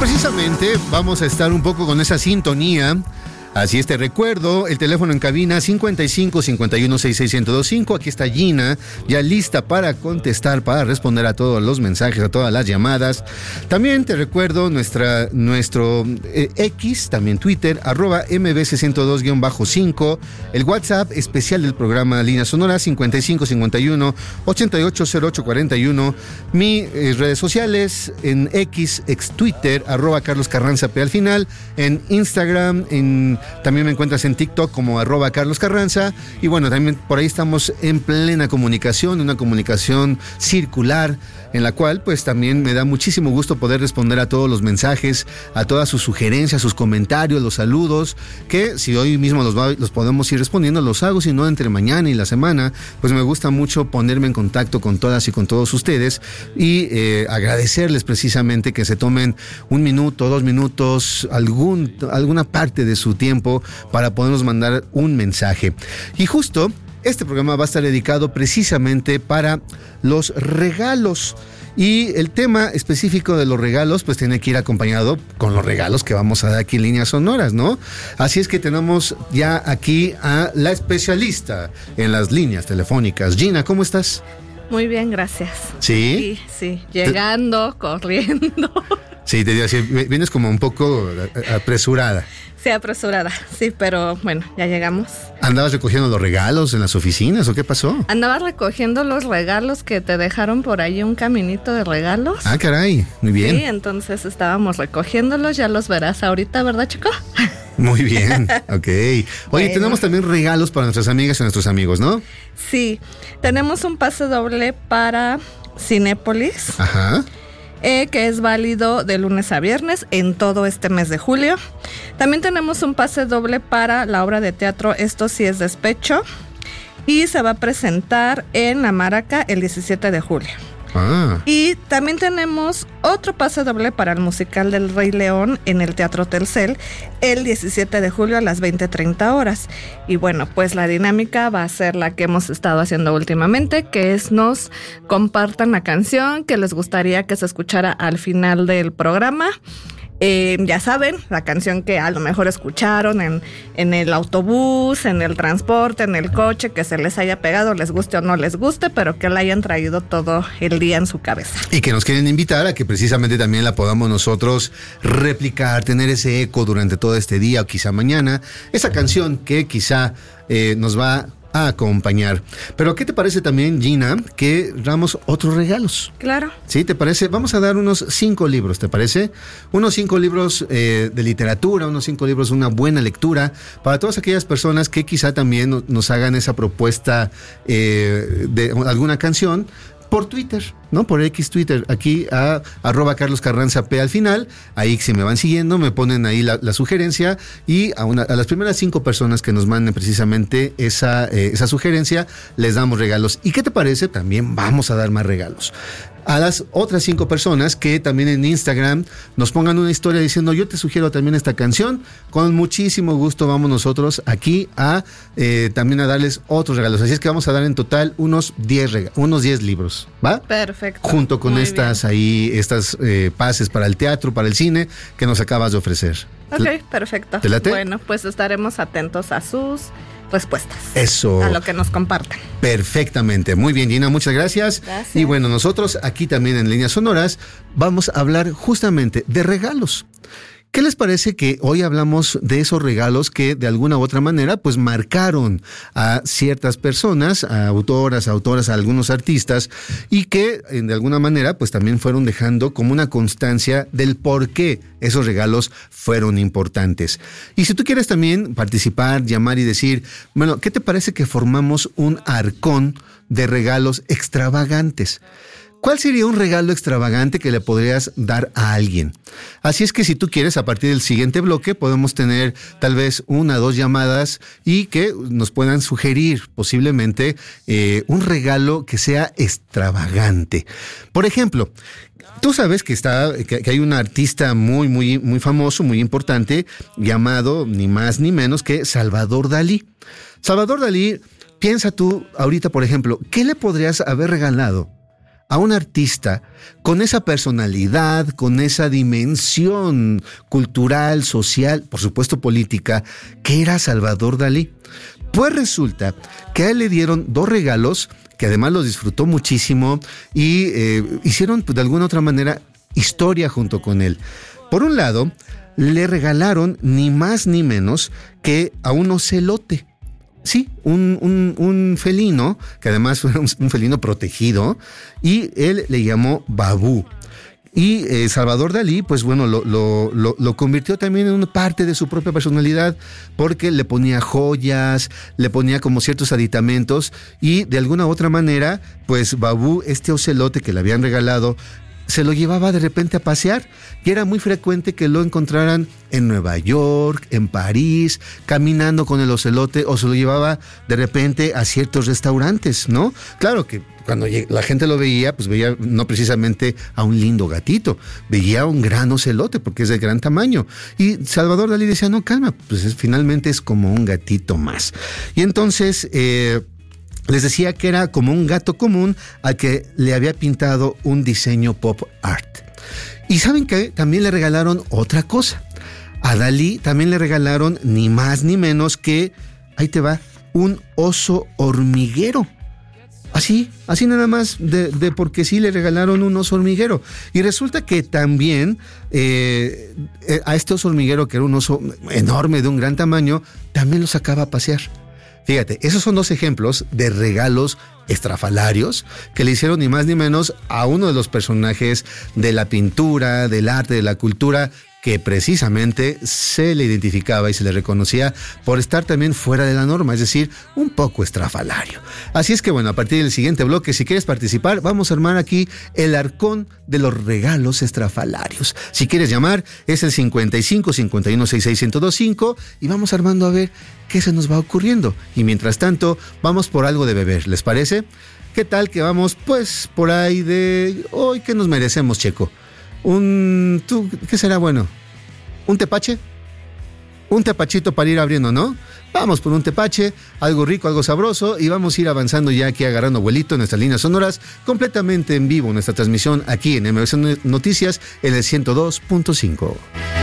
precisamente vamos a estar un poco con esa sintonía. Así es, te recuerdo, el teléfono en cabina 55 51 66 1025. Aquí está Gina, ya lista para contestar, para responder a todos los mensajes, a todas las llamadas. También te recuerdo nuestro X, también Twitter, @mbc102-5. El WhatsApp especial del programa Línea Sonora, 55 51 88 08 41. Mis redes sociales en X, ex Twitter, @CarlosCarranzaP al final. En Instagram, también me encuentras en TikTok como @CarlosCarranza. Y bueno, también por ahí estamos en plena comunicación, una comunicación circular, en la cual pues también me da muchísimo gusto poder responder a todos los mensajes, a todas sus sugerencias, sus comentarios, los saludos, que si hoy mismo los podemos ir respondiendo, los hago, si no entre mañana y la semana. Pues me gusta mucho ponerme en contacto con todas y con todos ustedes y agradecerles precisamente que se tomen 1 minuto, 2 minutos, alguna parte de su tiempo para podernos mandar un mensaje. Y justo este programa va a estar dedicado precisamente para los regalos. Y el tema específico de los regalos pues tiene que ir acompañado con los regalos que vamos a dar aquí en Líneas Sonoras, ¿no? Así es que tenemos ya aquí a la especialista en las líneas telefónicas. Gina, ¿cómo estás? Muy bien, gracias. ¿Sí? Sí, llegando, corriendo. Sí, te digo así, vienes como un poco apresurada. Sí, apresurada, sí, pero bueno, ya llegamos. ¿Andabas recogiendo los regalos en las oficinas o qué pasó? Andaba recogiendo los regalos que te dejaron por ahí, un caminito de regalos. Ah, caray, muy bien. Sí, entonces estábamos recogiéndolos, ya los verás ahorita, ¿verdad, chico? Muy bien, ok. Oye, bueno, tenemos también regalos para nuestras amigas y nuestros amigos, ¿no? Sí, tenemos un pase doble para Cinépolis. Ajá. Que es válido de lunes a viernes en todo este mes de julio. También tenemos un pase doble para la obra de teatro Esto sí es despecho, y se va a presentar en La Maraca el 17 de julio. Y también tenemos otro pase doble para el musical del Rey León en el Teatro Telcel el 17 de julio a las 20:30 horas. Y bueno, pues la dinámica va a ser la que hemos estado haciendo últimamente, que es nos compartan la canción que les gustaría que se escuchara al final del programa. Ya saben, la canción que a lo mejor escucharon en el autobús, en el transporte, en el coche, que se les haya pegado, les guste o no les guste, pero que la hayan traído todo el día en su cabeza. Y que nos quieren invitar a que precisamente también la podamos nosotros replicar, tener ese eco durante todo este día o quizá mañana, esa canción que quizá nos va a acompañar. Pero ¿qué te parece también, Gina, que damos otros regalos? Claro. ¿Sí? ¿Te parece? Vamos a dar unos 5 libros, ¿te parece? Unos 5 libros de literatura, unos 5 libros, una buena lectura, para todas aquellas personas que quizá también nos hagan esa propuesta de alguna canción por Twitter, ¿no? Por X Twitter, aquí a @CarlosCarranzaP al final. Ahí, si me van siguiendo, me ponen ahí la sugerencia, y a las primeras 5 personas que nos manden precisamente esa sugerencia, les damos regalos. ¿Y qué te parece? También vamos a dar más regalos a las otras 5 personas que también en Instagram nos pongan una historia diciendo: yo te sugiero también esta canción. Con muchísimo gusto vamos nosotros aquí también a darles otros regalos. Así es que vamos a dar en total unos 10 libros, ¿va? Perfecto. Junto con estas pases para el teatro, para el cine que nos acabas de ofrecer. Ok, perfecto. ¿Te late? Bueno, pues estaremos atentos a sus respuestas. Eso. A lo que nos compartan. Perfectamente. Muy bien, Gina, muchas gracias. Gracias. Y bueno, nosotros aquí también en Líneas Sonoras vamos a hablar justamente de regalos. ¿Qué les parece que hoy hablamos de esos regalos que de alguna u otra manera pues marcaron a ciertas personas, a autoras, a algunos artistas, y que de alguna manera pues también fueron dejando como una constancia del por qué esos regalos fueron importantes? Y si tú quieres también participar, llamar y decir, bueno, ¿qué te parece que formamos un arcón de regalos extravagantes? ¿Cuál sería un regalo extravagante que le podrías dar a alguien? Así es que si tú quieres, a partir del siguiente bloque podemos tener tal vez 1 o 2 llamadas y que nos puedan sugerir posiblemente un regalo que sea extravagante. Por ejemplo, tú sabes que hay un artista muy, muy, muy famoso, muy importante, llamado ni más ni menos que Salvador Dalí. Salvador Dalí, piensa tú ahorita, por ejemplo, ¿qué le podrías haber regalado a un artista con esa personalidad, con esa dimensión cultural, social, por supuesto política, que era Salvador Dalí. Pues resulta que a él le dieron 2 regalos, que además los disfrutó muchísimo y hicieron pues, de alguna otra manera historia junto con él. Por un lado, le regalaron ni más ni menos que a un ocelote. Sí, un felino, que además fue un felino protegido, y él le llamó Babú. Y Salvador Dalí, pues bueno, lo convirtió también en una parte de su propia personalidad, porque le ponía joyas, le ponía como ciertos aditamentos, y de alguna u otra manera, pues Babú, este ocelote que le habían regalado, se lo llevaba de repente a pasear, y era muy frecuente que lo encontraran en Nueva York, en París, caminando con el ocelote, o se lo llevaba de repente a ciertos restaurantes, ¿no? Claro que cuando la gente lo veía, pues veía no precisamente a un lindo gatito, veía a un gran ocelote, porque es de gran tamaño. Y Salvador Dalí decía, no, calma, pues finalmente es como un gatito más. Y entonces les decía que era como un gato común al que le había pintado un diseño pop art. Y ¿saben qué? También le regalaron otra cosa. A Dalí también le regalaron ni más ni menos que, ahí te va, un oso hormiguero. Así nada más, de porque sí le regalaron un oso hormiguero. Y resulta que también a este oso hormiguero, que era un oso enorme de un gran tamaño, también lo sacaba a pasear. Fíjate, esos son 2 ejemplos de regalos estrafalarios que le hicieron ni más ni menos a uno de los personajes de la pintura, del arte, de la cultura, que precisamente se le identificaba y se le reconocía por estar también fuera de la norma, es decir, un poco estrafalario. Así es que bueno, a partir del siguiente bloque, si quieres participar, vamos a armar aquí el arcón de los regalos estrafalarios. Si quieres llamar, es el 55 51 66 1025 y vamos armando a ver qué se nos va ocurriendo. Y mientras tanto, vamos por algo de beber, ¿les parece? ¿Qué tal que vamos, pues, por ahí de hoy que nos merecemos, Checo? ¿Qué será bueno? ¿Un tepache? Un tepachito para ir abriendo, ¿no? Vamos por un tepache, algo rico, algo sabroso, y vamos a ir avanzando ya aquí agarrando vuelito en nuestras líneas sonoras, completamente en vivo nuestra transmisión aquí en MBC Noticias, en el 102.5.